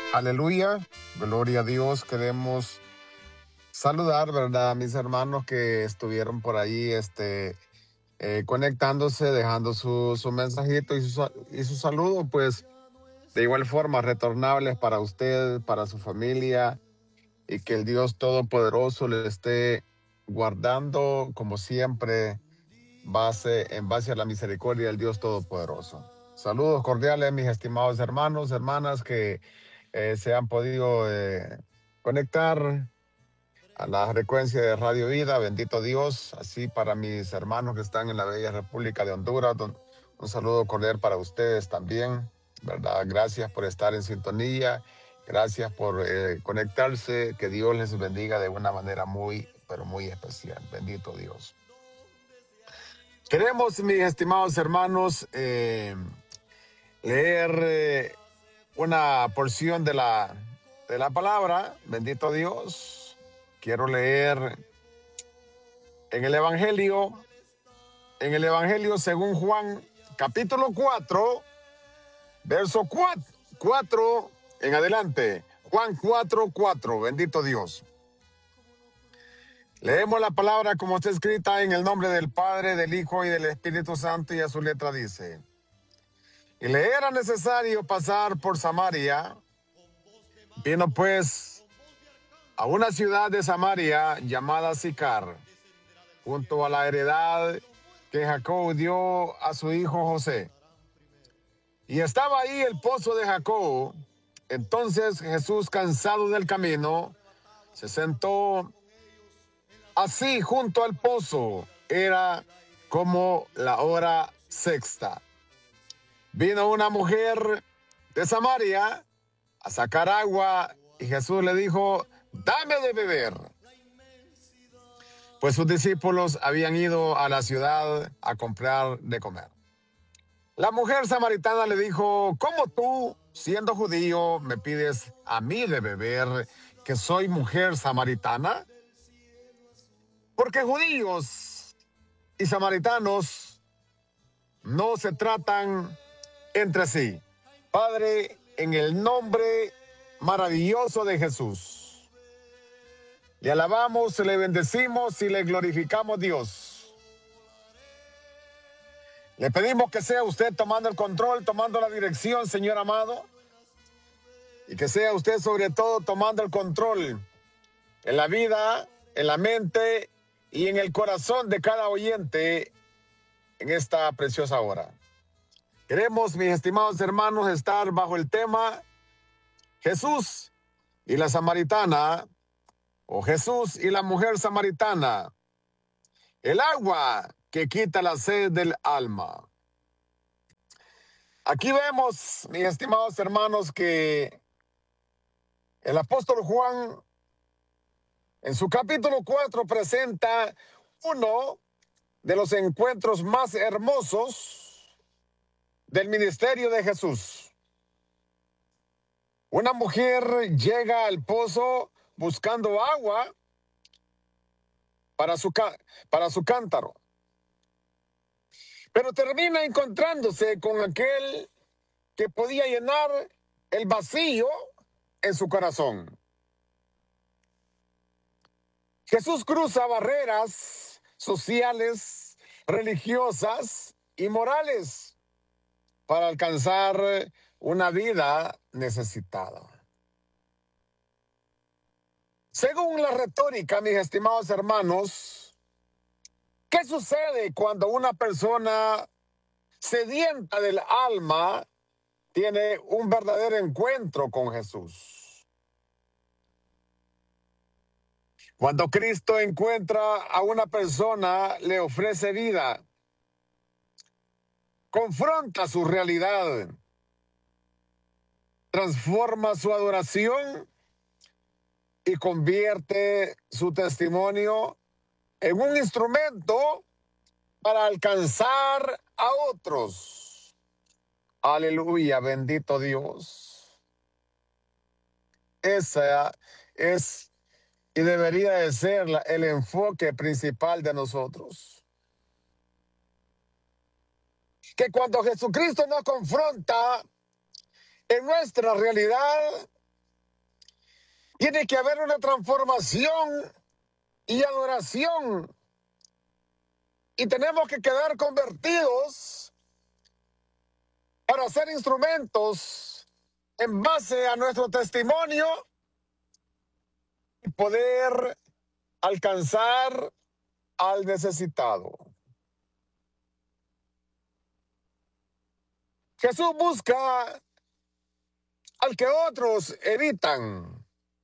Aleluya, gloria a Dios. Queremos saludar, ¿verdad? A mis hermanos que estuvieron por ahí, conectándose, dejando su mensajito y su saludo, pues de igual forma retornables para usted, para su familia, y que el Dios Todopoderoso le esté guardando, como siempre, en base a la misericordia del Dios Todopoderoso. Saludos cordiales, mis estimados hermanos, hermanas que se han podido conectar a la frecuencia de Radio Vida. Bendito Dios. Así para mis hermanos que están en la bella República de Honduras, un saludo cordial para ustedes también, ¿verdad? Gracias por estar en sintonía. Gracias por conectarse. Que Dios les bendiga de una manera muy, pero muy especial. Bendito Dios. Queremos, mis estimados hermanos, leer una porción de la palabra. Bendito Dios. Quiero leer en el Evangelio según Juan, capítulo 4, verso 4 en adelante. Juan 4:4. Bendito Dios. Leemos la palabra como está escrita en el nombre del Padre, del Hijo y del Espíritu Santo, y a su letra dice: y le era necesario pasar por Samaria. Vino pues a una ciudad de Samaria llamada Sicar, junto a la heredad que Jacob dio a su hijo José. Y estaba ahí el pozo de Jacob. Entonces Jesús, cansado del camino, se sentó así junto al pozo. Era como la hora sexta. Vino una mujer de Samaria a sacar agua, y Jesús le dijo: dame de beber. Pues sus discípulos habían ido a la ciudad a comprar de comer. La mujer samaritana le dijo: ¿cómo tú, siendo judío, me pides a mí de beber, que soy mujer samaritana? Porque judíos y samaritanos no se tratan entre sí. Padre, en el nombre maravilloso de Jesús, le alabamos, le bendecimos y le glorificamos, Dios. Le pedimos que sea usted tomando el control, tomando la dirección, Señor amado, y que sea usted sobre todo tomando el control en la vida, en la mente y en el corazón de cada oyente en esta preciosa hora. Queremos, mis estimados hermanos, estar bajo el tema Jesús y la samaritana, o Jesús y la mujer samaritana, el agua que quita la sed del alma. Aquí vemos, mis estimados hermanos, que el apóstol Juan, en su capítulo 4, presenta uno de los encuentros más hermosos del ministerio de Jesús. Una mujer llega al pozo buscando agua para su cántaro, pero termina encontrándose con aquel que podía llenar el vacío en su corazón. Jesús cruza barreras sociales, religiosas y morales para alcanzar una vida necesitada. Según la retórica, mis estimados hermanos, ¿qué sucede cuando una persona sedienta del alma tiene un verdadero encuentro con Jesús? Cuando Cristo encuentra a una persona, le ofrece vida, confronta su realidad, transforma su adoración y convierte su testimonio en un instrumento para alcanzar a otros. Aleluya, bendito Dios. Esa es y debería de ser el enfoque principal de nosotros. Que cuando Jesucristo nos confronta en nuestra realidad, Tiene que haber una transformación y adoración. Y tenemos que quedar convertidos para ser instrumentos en base a nuestro testimonio y poder alcanzar al necesitado. Jesús busca al que otros evitan.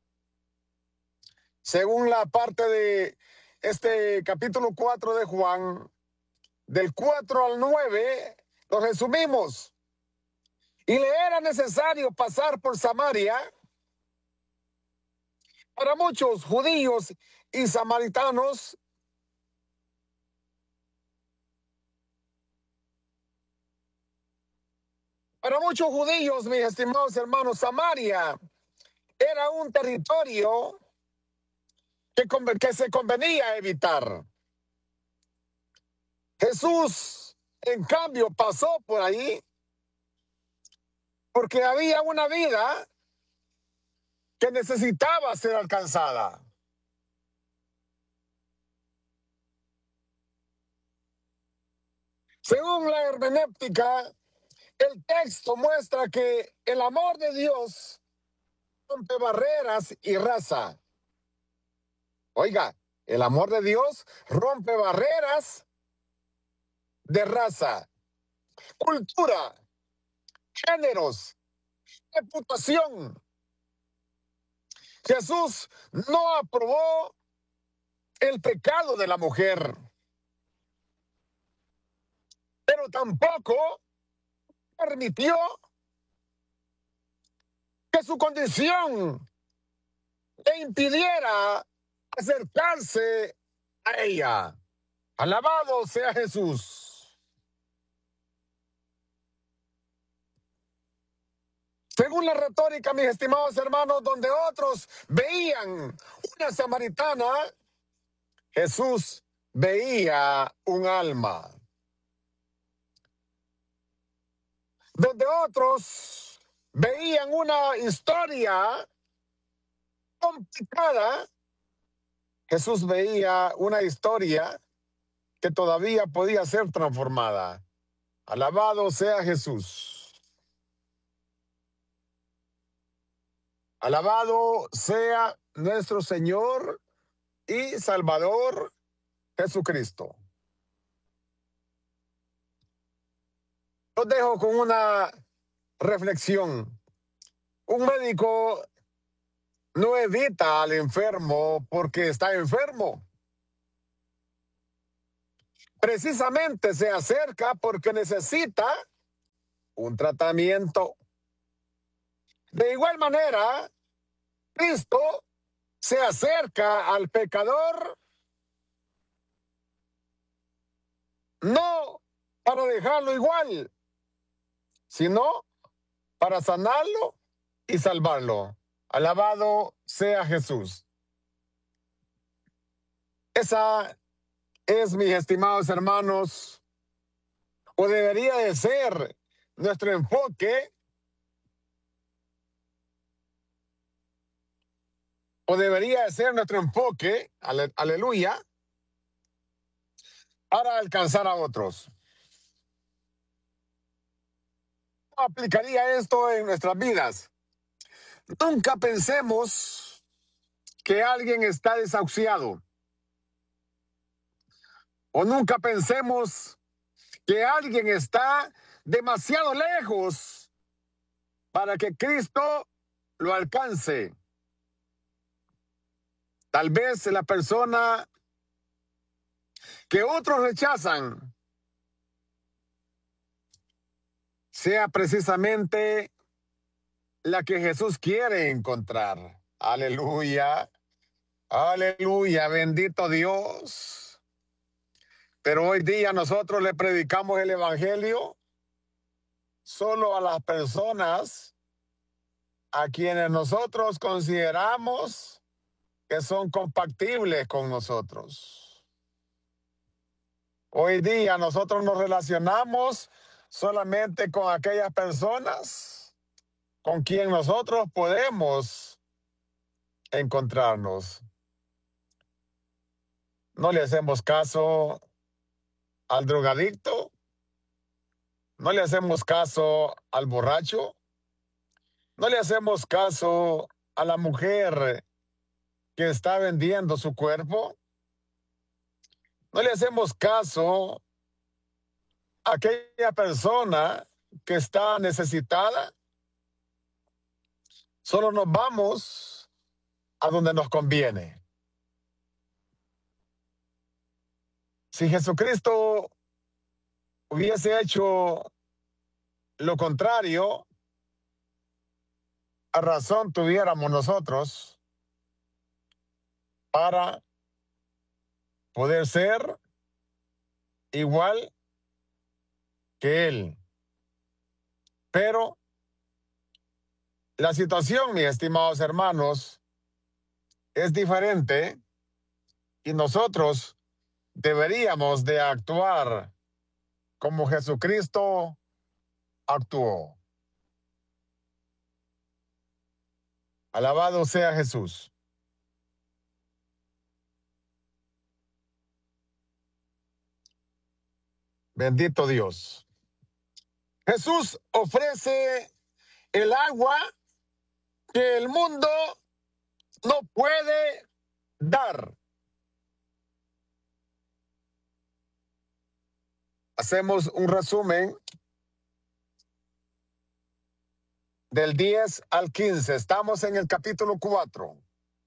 Según la parte de este capítulo 4 de Juan, del 4 al 9, lo resumimos. Y le era necesario pasar por Samaria. Para muchos judíos y samaritanos, mis estimados hermanos, Samaria era un territorio que se convenía evitar. Jesús, en cambio, pasó por ahí porque había una vida que necesitaba ser alcanzada. Según la hermenéutica, el texto muestra que el amor de Dios rompe barreras y raza. Oiga, el amor de Dios rompe barreras de raza, cultura, géneros, reputación. Jesús no aprobó el pecado de la mujer, pero tampoco permitió que su condición le impidiera acercarse a ella. Alabado sea Jesús. Según la retórica, mis estimados hermanos, donde otros veían una samaritana, Jesús veía un alma. Donde otros veían una historia complicada, Jesús veía una historia que todavía podía ser transformada. Alabado sea Jesús. Alabado sea nuestro Señor y Salvador Jesucristo. Los dejo con una reflexión. Un médico no evita al enfermo porque está enfermo. Precisamente se acerca porque necesita un tratamiento. De igual manera, Cristo se acerca al pecador no para dejarlo igual, sino para sanarlo y salvarlo. Alabado sea Jesús. Esa es, mis estimados hermanos, o debería de ser nuestro enfoque, aleluya, para alcanzar a otros. ¿Cómo aplicaría esto en nuestras vidas? Nunca pensemos que alguien está desahuciado. O nunca pensemos que alguien está demasiado lejos para que Cristo lo alcance. Tal vez la persona que otros rechazan sea precisamente la que Jesús quiere encontrar. Aleluya, aleluya, bendito Dios. Pero hoy día nosotros le predicamos el evangelio solo a las personas a quienes nosotros consideramos que son compatibles con nosotros. Hoy día nosotros nos relacionamos solamente con aquellas personas con quien nosotros podemos encontrarnos. No le hacemos caso al drogadicto, no le hacemos caso al borracho, no le hacemos caso a la mujer que está vendiendo su cuerpo, no le hacemos caso a aquella persona que está necesitada. Solo nos vamos a donde nos conviene. Si Jesucristo hubiese hecho lo contrario, a razón tuviéramos nosotros para poder ser igual que Él. Pero la situación, mis estimados hermanos, es diferente y nosotros deberíamos de actuar como Jesucristo actuó. Alabado sea Jesús. Bendito Dios. Jesús ofrece el agua que el mundo no puede dar. Hacemos un resumen del 10 al 15. Estamos en el capítulo 4.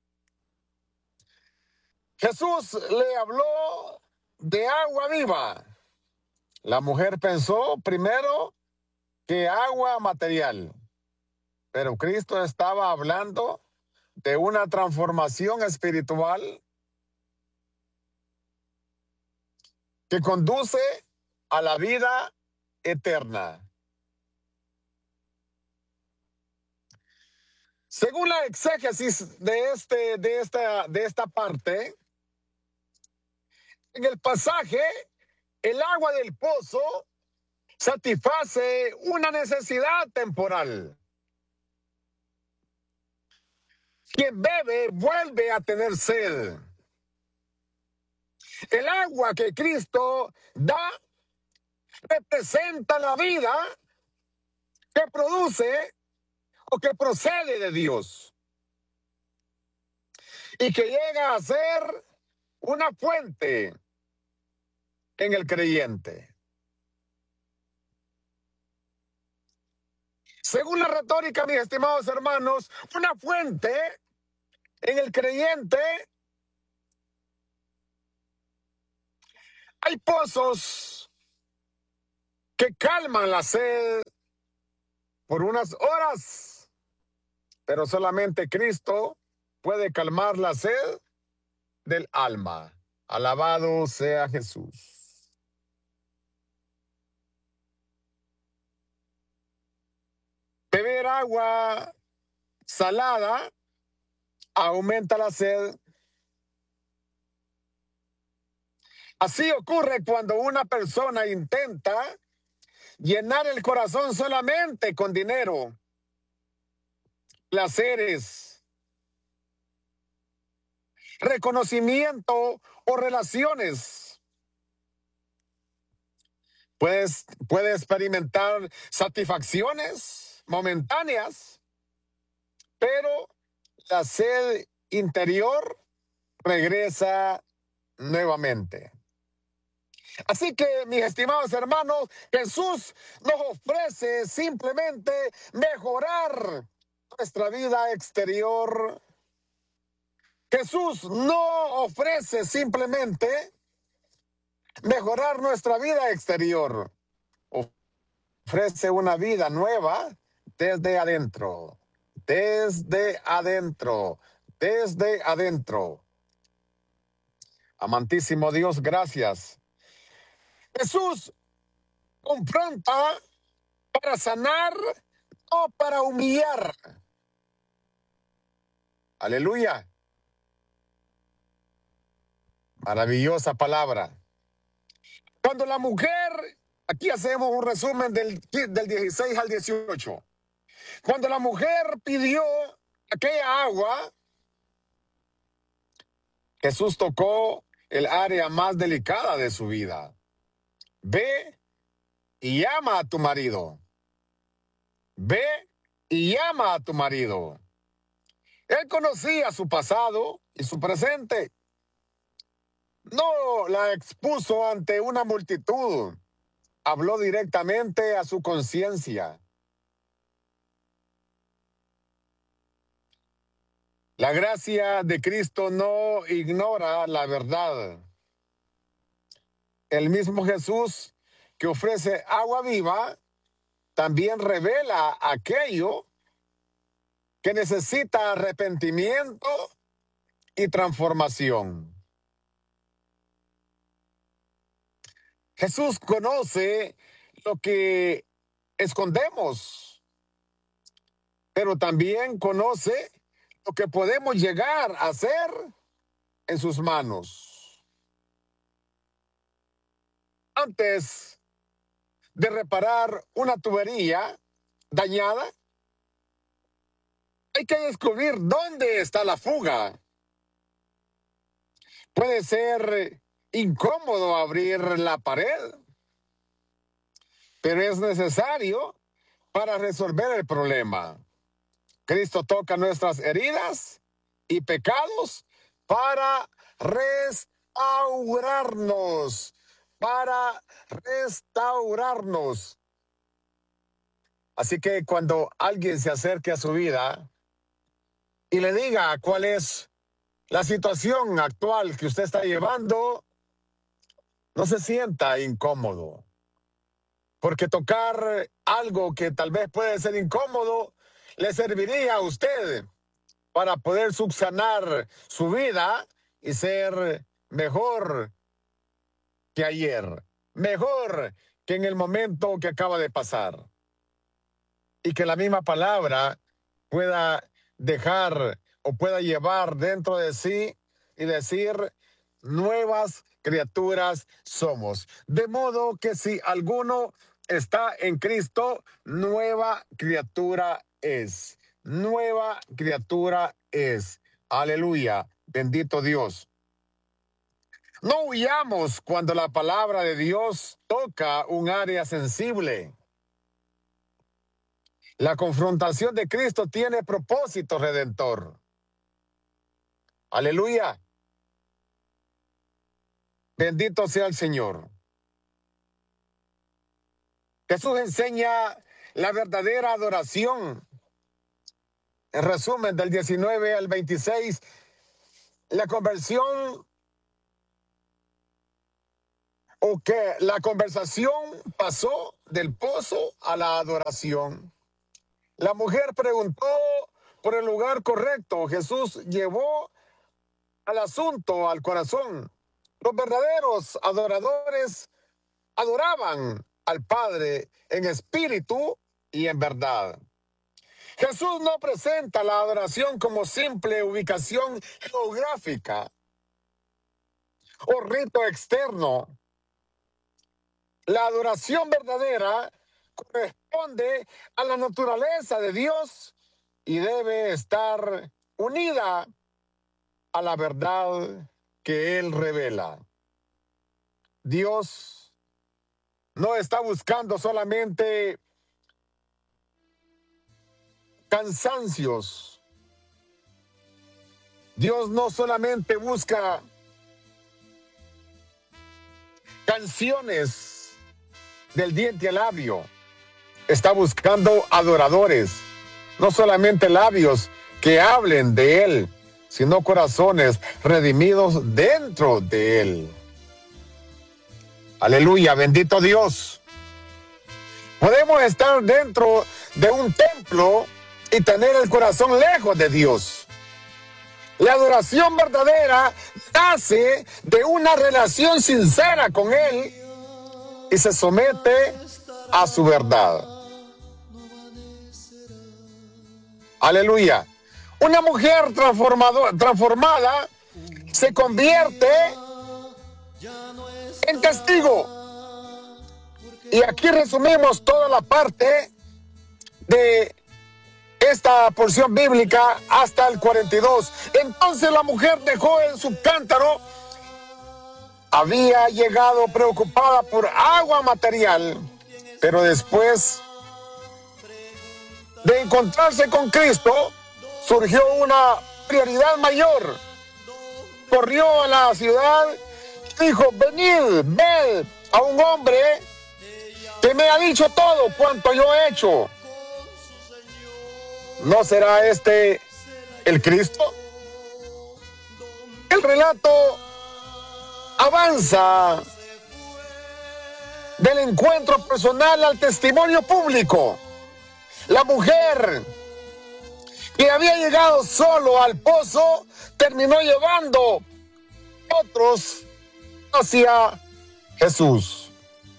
Jesús le habló de agua viva. La mujer pensó primero que agua material, pero Cristo estaba hablando de una transformación espiritual que conduce a la vida eterna. Según la exégesis de esta parte, en el pasaje, el agua del pozo satisface una necesidad temporal. Quien bebe vuelve a tener sed. El agua que Cristo da representa la vida que produce o que procede de Dios y que llega a ser una fuente en el creyente. Según la retórica, mis estimados hermanos, una fuente en el creyente, hay pozos que calman la sed por unas horas, pero solamente Cristo puede calmar la sed del alma. Alabado sea Jesús. Beber agua salada aumenta la sed. Así ocurre cuando una persona intenta llenar el corazón solamente con dinero, placeres, reconocimiento o relaciones. Pues puede experimentar satisfacciones momentáneas, pero la sed interior regresa nuevamente. Así que, mis estimados hermanos, Jesús nos ofrece simplemente mejorar nuestra vida exterior. Jesús no ofrece simplemente mejorar nuestra vida exterior. Ofrece una vida nueva desde adentro, desde adentro, desde adentro. Amantísimo Dios, gracias. Jesús confronta para sanar, no para humillar. Aleluya. Maravillosa palabra. Cuando la mujer, aquí hacemos un resumen del 16 al 18. Cuando la mujer pidió aquella agua, Jesús tocó el área más delicada de su vida. Ve y llama a tu marido. Ve y llama a tu marido. Él conocía su pasado y su presente. No la expuso ante una multitud. Habló directamente a su conciencia. La gracia de Cristo no ignora la verdad. El mismo Jesús que ofrece agua viva también revela aquello que necesita arrepentimiento y transformación. Jesús conoce lo que escondemos, pero también conoce lo que podemos llegar a hacer en sus manos. Antes de reparar una tubería dañada, hay que descubrir dónde está la fuga. Puede ser incómodo abrir la pared, pero es necesario para resolver el problema. Cristo toca nuestras heridas y pecados para restaurarnos, Así que cuando alguien se acerque a su vida y le diga cuál es la situación actual que usted está llevando, no se sienta incómodo, porque tocar algo que tal vez puede ser incómodo le serviría a usted para poder subsanar su vida y ser mejor que ayer, mejor que en el momento que acaba de pasar. Y que la misma palabra pueda dejar o pueda llevar dentro de sí y decir: nuevas criaturas somos. De modo que si alguno está en Cristo, nueva criatura es. Nueva criatura es. Aleluya. Bendito Dios. No huyamos cuando la palabra de Dios toca un área sensible. La confrontación de Cristo tiene propósito redentor. Aleluya. Bendito sea el Señor. Jesús enseña la verdadera adoración. En resumen, del 19 al 26, la conversión la conversación pasó del pozo a la adoración. La mujer preguntó por el lugar correcto. Jesús llevó al asunto al corazón. Los verdaderos adoradores adoraban al Padre en espíritu y en verdad. Jesús no presenta la adoración como simple ubicación geográfica o rito externo. La adoración verdadera corresponde a la naturaleza de Dios y debe estar unida a la verdad que Él revela. Dios no está buscando solamente cansancios. Dios no solamente busca canciones del diente al labio. Está buscando adoradores, no solamente labios que hablen de Él, sino corazones redimidos dentro de Él. Aleluya, bendito Dios. Podemos estar dentro de un templo y tener el corazón lejos de Dios. La adoración verdadera nace de una relación sincera con Él y se somete a su verdad. Aleluya. Una mujer transformada se convierte en testigo. Y aquí resumimos toda la parte de esta porción bíblica hasta el 42. Entonces la mujer dejó en su cántaro. Había llegado preocupada por agua material, pero después de encontrarse con Cristo, surgió una prioridad mayor. Corrió a la ciudad y dijo: venid, ved a un hombre que me ha dicho todo cuanto yo he hecho. ¿No será este el Cristo? El relato avanza del encuentro personal al testimonio público. La mujer que había llegado solo al pozo terminó llevando otros hacia Jesús.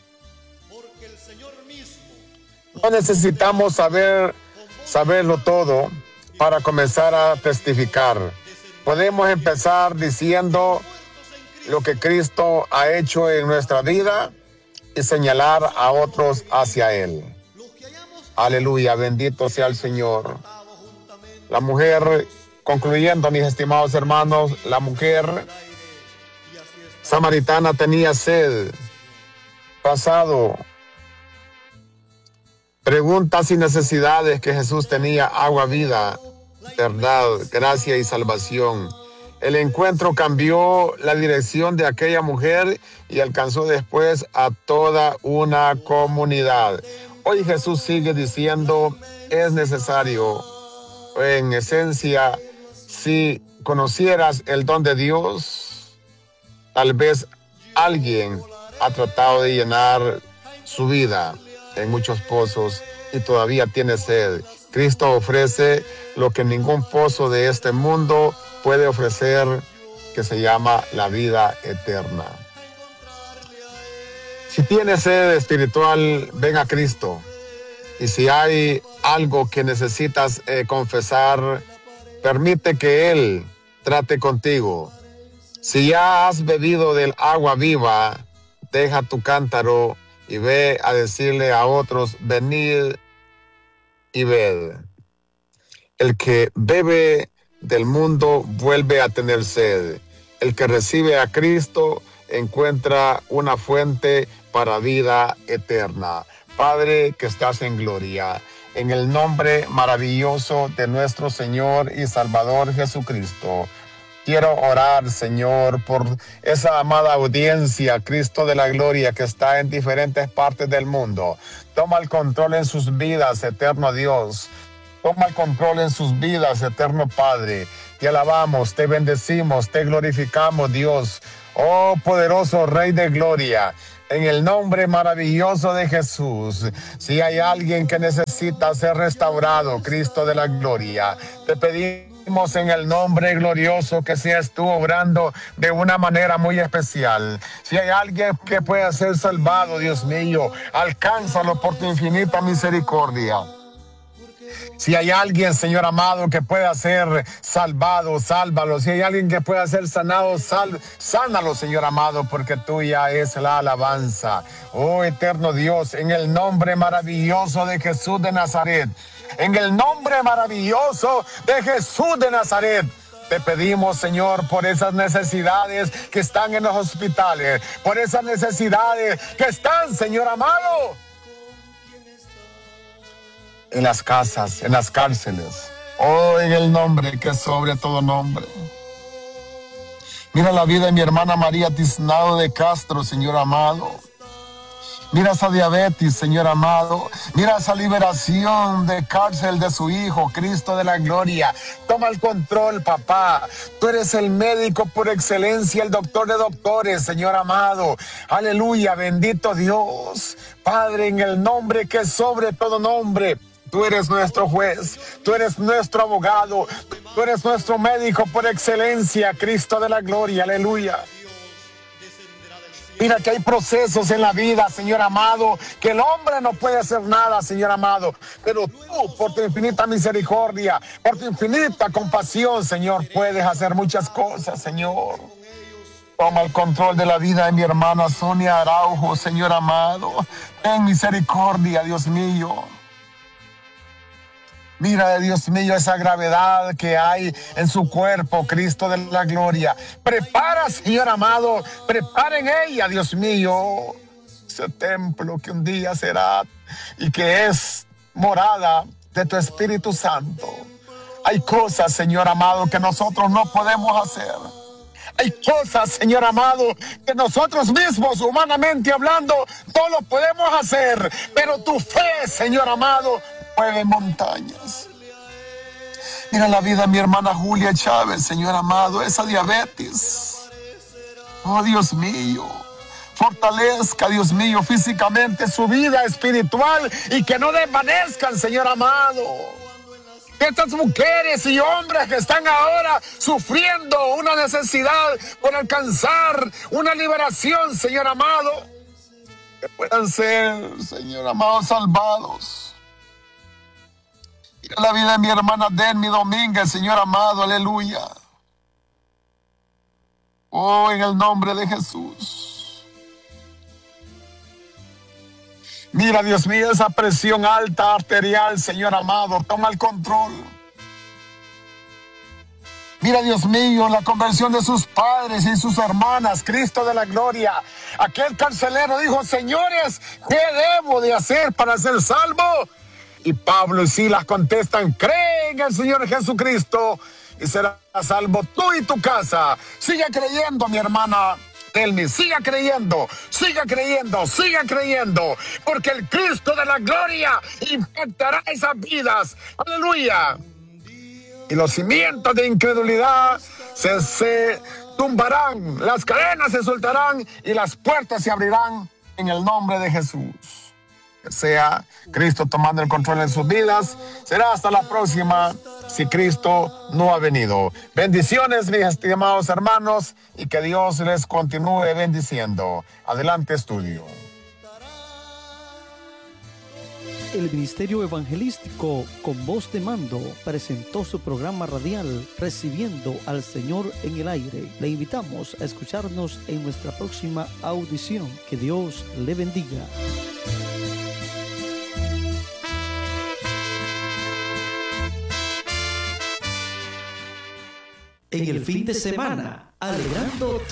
No necesitamos saberlo todo para comenzar a testificar. Podemos empezar diciendo lo que Cristo ha hecho en nuestra vida y señalar a otros hacia Él. Aleluya, bendito sea el Señor. La mujer, concluyendo, mis estimados hermanos, la mujer samaritana tenía sed. Pasado, preguntas y necesidades que Jesús tenía: agua, vida, verdad, gracia y salvación. El encuentro cambió la dirección de aquella mujer y alcanzó después a toda una comunidad. Hoy Jesús sigue diciendo: es necesario. En esencia, si conocieras el don de Dios, tal vez alguien ha tratado de llenar su vida en muchos pozos y todavía tiene sed. Cristo ofrece lo que ningún pozo de este mundo puede ofrecer, que se llama la vida eterna. Si tienes sed espiritual, ven a Cristo. Y si hay algo que necesitas confesar, permite que Él trate contigo. Si ya has bebido del agua viva, deja tu cántaro y ve a decirle a otros: venid y ved. El que bebe del mundo vuelve a tener sed. El que recibe a Cristo encuentra una fuente para vida eterna. Padre que estás en gloria, en el nombre maravilloso de nuestro Señor y Salvador Jesucristo, quiero orar, Señor, por esa amada audiencia, Cristo de la gloria, que está en diferentes partes del mundo. Toma el control en sus vidas, eterno Dios. Toma el control en sus vidas, eterno Padre. Te alabamos, te bendecimos, te glorificamos, Dios. Oh, poderoso Rey de gloria. En el nombre maravilloso de Jesús, si hay alguien que necesita ser restaurado, Cristo de la gloria, te pedimos en el nombre glorioso que seas tú obrando de una manera muy especial. Si hay alguien que pueda ser salvado, Dios mío, alcánzalo por tu infinita misericordia. Si hay alguien, Señor amado, que pueda ser salvado, sálvalo. Si hay alguien que pueda ser sanado, sánalo, Señor amado, porque tuya es la alabanza. Oh, eterno Dios, en el nombre maravilloso de Jesús de Nazaret, en el nombre maravilloso de Jesús de Nazaret, te pedimos, Señor, por esas necesidades que están en los hospitales, por esas necesidades que están, Señor amado, en las casas, en las cárceles. Oh, en el nombre que es sobre todo nombre. Mira la vida de mi hermana María Tiznado de Castro, Señor amado. Mira esa diabetes, Señor amado. Mira esa liberación de cárcel de su hijo, Cristo de la gloria. Toma el control, papá. Tú eres el médico por excelencia, el doctor de doctores, Señor amado. Aleluya, bendito Dios. Padre, en el nombre que es sobre todo nombre. Tú eres nuestro juez, tú eres nuestro abogado, tú eres nuestro médico por excelencia, Cristo de la gloria, aleluya. Mira que hay procesos en la vida, Señor amado, que el hombre no puede hacer nada, Señor amado, pero tú, por tu infinita misericordia, por tu infinita compasión, Señor, puedes hacer muchas cosas, Señor. Toma el control de la vida de mi hermana Sonia Araujo, Señor amado. Ten misericordia, Dios mío. Mira, Dios mío, esa gravedad que hay en su cuerpo, Cristo de la gloria. Prepara, Señor amado, prepara en ella, Dios mío, ese templo que un día será y que es morada de tu Espíritu Santo. Hay cosas, Señor amado, que nosotros no podemos hacer. Hay cosas, Señor amado, que nosotros mismos, humanamente hablando, no lo podemos hacer. Pero tu fe, Señor amado, mueve montañas. Mira la vida de mi hermana Julia Chávez, Señor amado, esa diabetes. Oh, Dios mío. Fortalezca, Dios mío, físicamente su vida espiritual y que no desvanezcan, Señor amado. Estas mujeres y hombres que están ahora sufriendo una necesidad por alcanzar una liberación, Señor amado, que puedan ser, Señor amado, salvados. Mira la vida de mi hermana Denny Domínguez, Señor amado, aleluya. Oh, en el nombre de Jesús. Mira, Dios mío, esa presión alta arterial, Señor amado, toma el control. Mira, Dios mío, la conversión de sus padres y sus hermanas, Cristo de la gloria. Aquel carcelero dijo, señores, ¿qué debo de hacer para ser salvo? Y Pablo y Silas contestan, cree en el Señor Jesucristo y serás salvo tú y tu casa. Siga creyendo, mi hermana Telmi, siga creyendo, siga creyendo, siga creyendo, porque el Cristo de la gloria impactará esas vidas. Aleluya. Y los cimientos de incredulidad se tumbarán, las cadenas se soltarán y las puertas se abrirán en el nombre de Jesús. Que sea Cristo tomando el control en sus vidas. Será hasta la próxima, si Cristo no ha venido. Bendiciones, mis estimados hermanos, y que Dios les continúe bendiciendo. Adelante, estudio. El Ministerio Evangelístico Con Voz de Mando presentó su programa radial Recibiendo al Señor en el Aire. Le invitamos a escucharnos en nuestra próxima audición. Que Dios le bendiga. En el fin de semana, alegrando